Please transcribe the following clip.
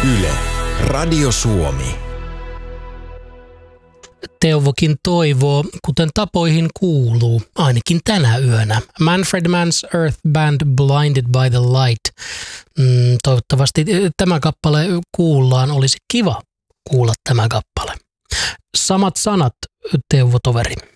Yle, Radio Suomi. Teuvokin toivoo, kuten tapoihin kuuluu, ainakin tänä yönä. Manfred Mann's Earth Band Blinded by the Light. Toivottavasti tämä kappale kuullaan. Olisi kiva kuulla tämä kappale. Samat sanat, Teuvo toveri.